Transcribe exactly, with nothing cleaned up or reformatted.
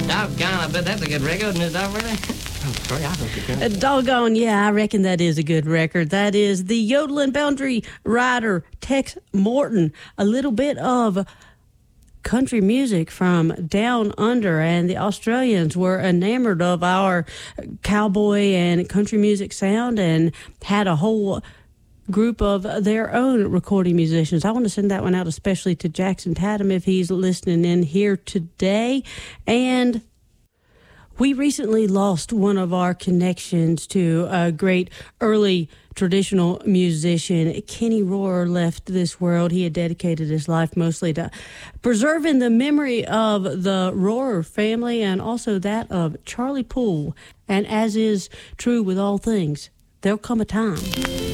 Doggone, I bet that's a good record, isn't it, Doc, really? Oh, sorry, I think it Uh, doggone, yeah, I reckon that is a good record. That is the yodeling boundary rider, Tex Morton. A little bit of country music from down under, and the Australians were enamored of our cowboy and country music sound and had a whole group of their own recording musicians. I want to send that one out especially to Jackson Tatum if he's listening in here today. And we recently lost one of our connections to a great early traditional musician. Kenny Rohrer left this world. He had dedicated his life mostly to preserving the memory of the Rohrer family and also that of Charlie Poole. And as is true with all things, there'll come a time